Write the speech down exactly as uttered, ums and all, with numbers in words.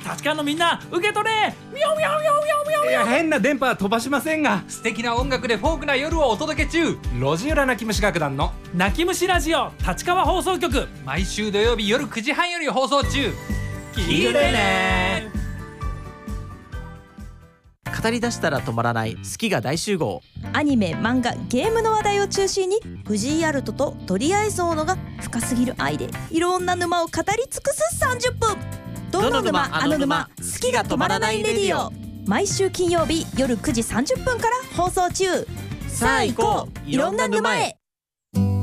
立川のみんな受け取れ。ミョミョミョミョミョミョ。 いや、変な電波は飛ばしませんが。 素敵な音楽でフォークな夜をお届け中。 路地裏泣き虫楽団の泣き虫ラジオ立川放送局、 毎週土曜日夜くじはんより放送中。 聞いてね。 語り出したら止まらない好きが大集合。 アニメ、漫画、ゲームの話題を中心に藤井アルトと鳥合ゾノが深すぎる愛でいろんな沼を語り尽くすさんじゅっぷん。どの沼あの沼、好きが止まらないレディオ。毎週金曜日夜くじさんじゅっぷんから放送中。さあ行こう、いろんな沼へ。